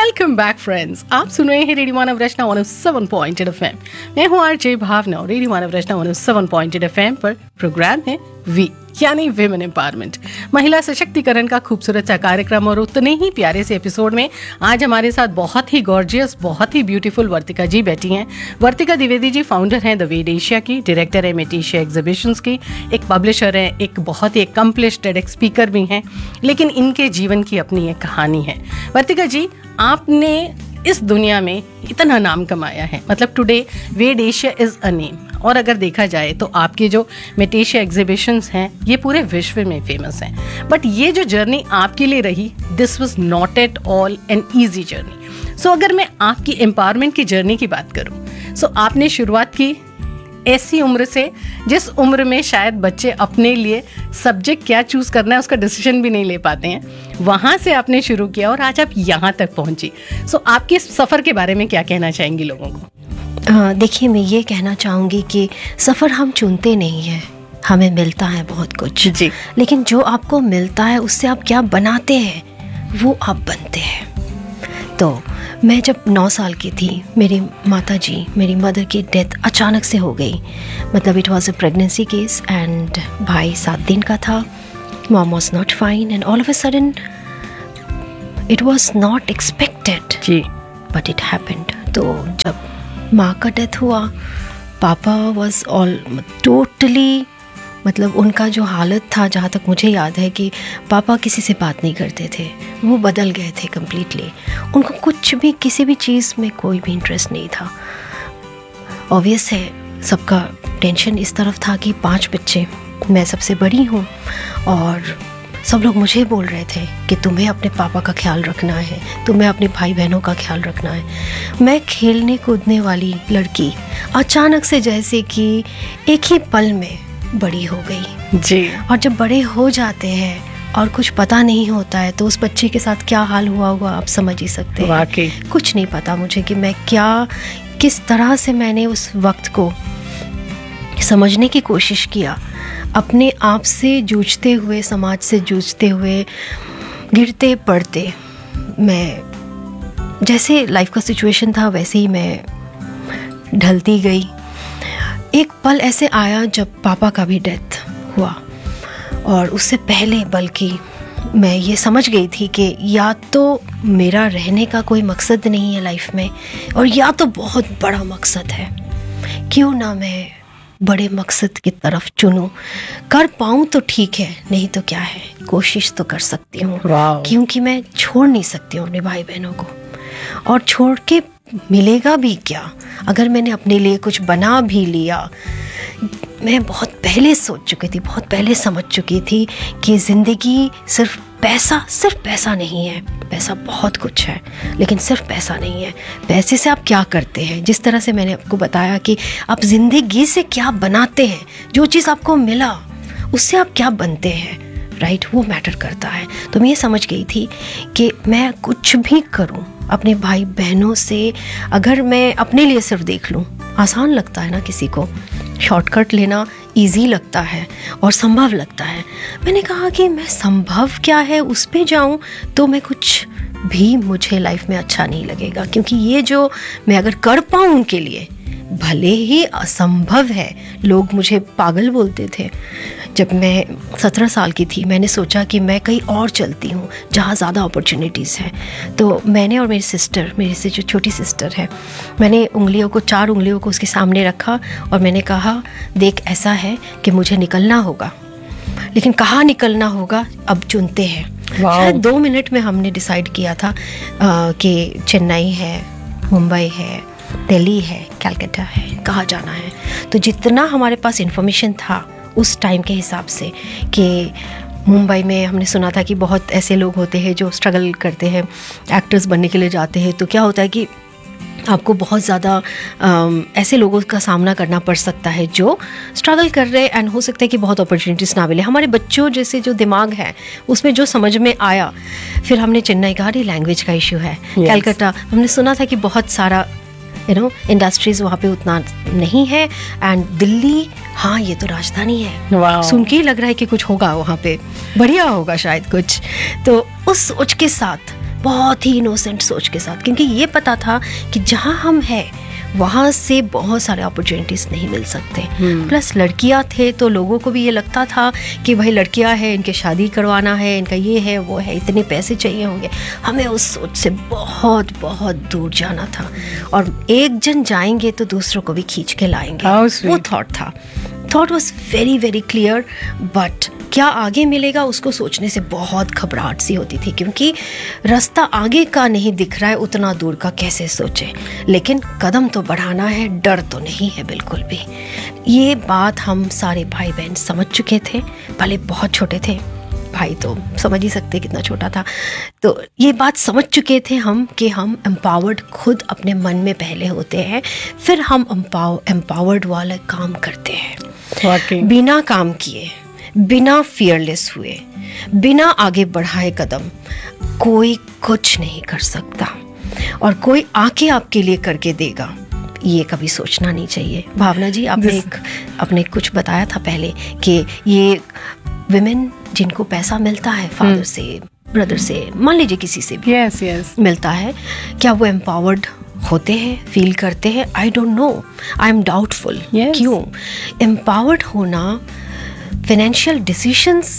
Welcome back friends, आप सुन रहे हैं रेडियो मानव रचना 107.8 FM। मैं हूं आरजे भावना और रेडियो मानव रचना 107.8 FM पर प्रोग्राम है वी यानी विमेन एम्पावरमेंट, महिला सशक्तिकरण का खूबसूरत सा कार्यक्रम। और उतने ही प्यारे से एपिसोड में आज हमारे साथ बहुत ही गॉर्जियस, बहुत ही ब्यूटीफुल वर्तिका जी बैठी हैं। वर्तिका द्विवेदी जी फाउंडर हैं द वेड एशिया की, डायरेक्टर है मेटेशिया एग्जीबिशंस की, एक पब्लिशर है, एक बहुत ही अकम्प्लिश्ड TEDx स्पीकर भी हैं। लेकिन इनके जीवन की अपनी एक कहानी है। वर्तिका जी, आपने इस दुनिया में इतना नाम कमाया है, मतलब today Wade Asia is a name. और अगर देखा जाए तो आपके जो मेटेशिया एग्जीबिशंस हैं ये पूरे विश्व में फेमस हैं। बट ये जो जर्नी आपके लिए रही, this was not at all an easy journey. सो अगर मैं आपकी एम्पावरमेंट की जर्नी की बात करूं, सो आपने शुरुआत की ऐसी उम्र से जिस उम्र में शायद बच्चे अपने लिए सब्जेक्ट क्या चूज करना है उसका डिसीजन भी नहीं ले पाते हैं, वहां से आपने शुरू किया और आज आप यहाँ तक पहुंची। सो आपके इस सफर के बारे में क्या कहना चाहेंगी लोगों को? देखिए, मैं ये कहना चाहूँगी कि सफ़र हम चुनते नहीं हैं, हमें मिलता है बहुत कुछ जी। लेकिन जो आपको मिलता है उससे आप क्या बनाते हैं वो आप बनते हैं। तो मैं जब 9 साल की थी, मेरी माताजी, मेरी मदर की डेथ अचानक से हो गई। मतलब it was a pregnancy case and भाई 7 दिन का था। Mom was not fine and all of a sudden it was not expected ji, but it happened. तो जब माँ का डेथ हुआ, पापा वाज ऑल टोटली, मतलब उनका जो हालत था, जहाँ तक मुझे याद है कि पापा किसी से बात नहीं करते थे, वो बदल गए थे कम्प्लीटली। उनको कुछ भी, किसी भी चीज़ में कोई भी इंटरेस्ट नहीं था। ऑब्वियस है, सबका टेंशन इस तरफ था कि 5 बच्चे, मैं सबसे बड़ी हूँ और सब लोग मुझे बोल रहे थे कि तुम्हें अपने पापा का ख्याल रखना है, तुम्हें अपने भाई बहनों का ख्याल रखना है। मैं खेलने कूदने वाली लड़की अचानक से जैसे कि एक ही पल में बड़ी हो गई जी। और जब बड़े हो जाते हैं और कुछ पता नहीं होता है तो उस बच्चे के साथ क्या हाल हुआ होगा आप समझ ही सकते हैं। वाकई कुछ नहीं पता मुझे कि मैं क्या, किस तरह से मैंने उस वक्त को समझने की कोशिश किया, अपने आप से जूझते हुए, समाज से जूझते हुए, गिरते पड़ते। मैं जैसे लाइफ का सिचुएशन था वैसे ही मैं ढलती गई। एक पल ऐसे आया जब पापा का भी डेथ हुआ और उससे पहले बल्कि मैं ये समझ गई थी कि या तो मेरा रहने का कोई मकसद नहीं है लाइफ में और या तो बहुत बड़ा मकसद है। क्यों ना मैं बड़े मकसद की तरफ चुनूं, कर पाऊं तो ठीक है, नहीं तो क्या है, कोशिश तो कर सकती हूँ। क्योंकि मैं छोड़ नहीं सकती हूँ अपने भाई बहनों को, और छोड़ के मिलेगा भी क्या अगर मैंने अपने लिए कुछ बना भी लिया। मैं बहुत पहले सोच चुकी थी, बहुत पहले समझ चुकी थी कि ज़िंदगी सिर्फ पैसा नहीं है। पैसा बहुत कुछ है लेकिन सिर्फ पैसा नहीं है। पैसे से आप क्या करते हैं, जिस तरह से मैंने आपको बताया कि आप ज़िंदगी से क्या बनाते हैं, जो चीज़ आपको मिला उससे आप क्या बनते हैं, राइट, वो मैटर करता है। तो मैं ये समझ गई थी कि मैं कुछ भी करूं अपने भाई बहनों से, अगर मैं अपने लिए सिर्फ देख लूं, आसान लगता है ना किसी को, शॉर्टकट लेना इजी लगता है और संभव लगता है। मैंने कहा कि मैं संभव क्या है उस पे जाऊं तो मैं कुछ भी, मुझे लाइफ में अच्छा नहीं लगेगा। क्योंकि ये जो मैं अगर कर पाऊं उनके लिए, भले ही असंभव है, लोग मुझे पागल बोलते थे। जब मैं 17 साल की थी मैंने सोचा कि मैं कहीं और चलती हूँ जहाँ ज़्यादा अपॉर्चुनिटीज़ हैं। तो मैंने और मेरी सिस्टर, मेरी से जो छोटी सिस्टर है, मैंने 4 उंगलियों को उसके सामने रखा और मैंने कहा, देख ऐसा है कि मुझे निकलना होगा, लेकिन कहाँ निकलना होगा अब चुनते हैं। शायद 2 मिनट में हमने डिसाइड किया था कि चेन्नई है, मुंबई है, दिल्ली है, कलकत्ता है, कहाँ जाना है। तो जितना हमारे पास इन्फॉर्मेशन था उस टाइम के हिसाब से, कि मुंबई में हमने सुना था कि बहुत ऐसे लोग होते हैं जो स्ट्रगल करते हैं, एक्टर्स बनने के लिए जाते हैं, तो क्या होता है कि आपको बहुत ज़्यादा ऐसे लोगों का सामना करना पड़ सकता है जो स्ट्रगल कर रहे हैं, एंड हो सकता है कि बहुत अपॉर्चुनिटीज़ ना मिले। हमारे बच्चों जैसे जो दिमाग है उसमें जो समझ में आया, फिर हमने चेन्नई कहा, लैंग्वेज का इशू है। कलकत्ता हमने सुना था कि बहुत सारा इंडस्ट्रीज़ वहाँ पे उतना नहीं है, एंड दिल्ली, हाँ ये तो राजधानी है, सुन के ही लग रहा है कि कुछ होगा वहाँ पे, बढ़िया होगा शायद कुछ। तो उस सोच के साथ बहुत ही इनोसेंट सोच के साथ, क्योंकि ये पता था कि जहाँ हम हैं वहाँ से बहुत सारे अपॉर्चुनिटीज़ नहीं मिल सकते। प्लस लड़कियाँ थे तो लोगों को भी ये लगता था कि भाई लड़कियाँ हैं, इनके शादी करवाना है, इनका ये है वो है, इतने पैसे चाहिए होंगे। हमें उस सोच से बहुत बहुत दूर जाना था, और एक जन जाएंगे तो दूसरों को भी खींच के लाएंगे, वो थॉट था। Thought was very very clear, but क्या आगे मिलेगा उसको सोचने से बहुत घबराहट सी होती थी, क्योंकि रास्ता आगे का नहीं दिख रहा है, उतना दूर का कैसे सोचे। लेकिन कदम तो बढ़ाना है, डर तो नहीं है बिल्कुल भी। ये बात हम सारे भाई बहन समझ चुके थे, भले बहुत छोटे थे, भाई तो समझ ही सकते कितना छोटा था। तो ये बात समझ चुके थे हम कि हम एम्पावर्ड खुद अपने मन में पहले होते हैं, फिर हम एम्पावर्ड वाला काम करते हैं। बिना काम किए, बिना फियरलेस हुए, बिना आगे बढ़ाए कदम, कोई कुछ नहीं कर सकता, और कोई आके आपके लिए करके देगा ये कभी सोचना नहीं चाहिए। भावना जी, आपने कुछ बताया था पहले कि ये विमेन जिनको पैसा मिलता है फादर से, ब्रदर से, मान लीजिए किसी से भी मिलता है, क्या वो एम्पावर्ड होते हैं, फील करते हैं? I don't know, I am doubtful. क्यों? एम्पावर्ड होना फाइनेंशियल डिसीजंस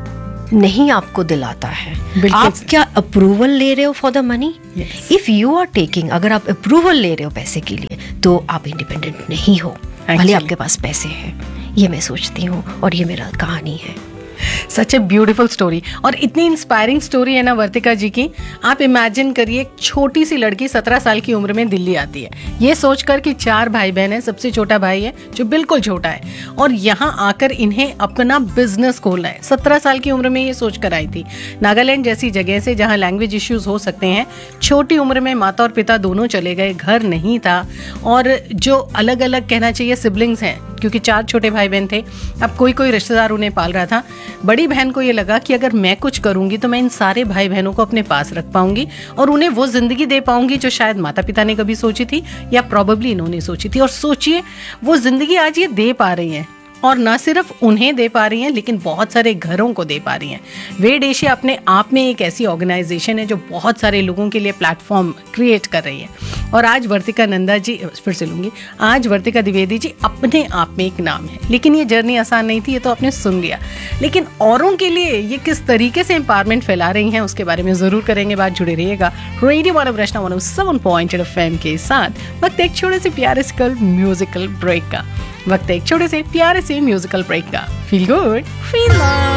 नहीं आपको दिलाता है। आप क्या अप्रूवल ले रहे हो for the money? If you are taking, अगर आप अप्रूवल ले रहे हो पैसे के लिए, तो आप इंडिपेंडेंट नहीं हो, भले आपके पास पैसे हैं। ये मैं सोचती हूँ, और ये मेरा कहानी है। सच ए ब्यूटीफुल स्टोरी, और इतनी इंस्पायरिंग स्टोरी है ना वर्तिका जी की। आप इमेजिन करिए, एक छोटी सी लड़की 17 साल की उम्र में दिल्ली आती है, ये सोचकर कि 4 भाई बहन है, सबसे छोटा भाई है जो बिल्कुल छोटा है, और यहाँ आकर इन्हें अपना बिजनेस खोलना है। 17 साल की उम्र में ये सोच कर आई थी। नागालैंड जैसी जगह से जहाँ लैंग्वेज इश्यूज हो सकते हैं, छोटी उम्र में माता और पिता दोनों चले गए, घर नहीं था, और जो अलग अलग कहना चाहिए सिबलिंग्स हैं, क्योंकि 4 छोटे भाई बहन थे, अब कोई रिश्तेदार उन्हें पाल रहा था। बड़ी बहन को ये लगा कि अगर मैं कुछ करूंगी तो मैं इन सारे भाई बहनों को अपने पास रख पाऊंगी, और उन्हें वो जिंदगी दे पाऊंगी जो शायद माता पिता ने कभी सोची थी, या प्रॉबेबली इन्होंने सोची थी। और सोचिए, वो जिंदगी आज ये दे पा रही हैं, और ना सिर्फ उन्हें दे पा रही हैं, लेकिन बहुत सारे घरों को दे पा रही हैं। वेड एशिया अपने आप में एक ऐसी ऑर्गेनाइजेशन है जो बहुत सारे लोगों के लिए प्लेटफॉर्म क्रिएट कर रही है। और आज वर्तिका नंदा जी, फिर से लूँगी, आज वर्तिका द्विवेदी जी अपने आप में एक नाम है। लेकिन ये जर्नी आसान नहीं थी, ये तो आपने सुन लिया। लेकिन औरों के लिए ये किस तरीके से एम्पावरमेंट फैला रही हैं, उसके बारे में ज़रूर करेंगे बात। जुड़े रहिएगा रेडियो मानव रचना 107.8 FM के साथ। वक्त एक छोटे से प्यारे से म्यूजिकल ब्रेक का। Feel good, feel love.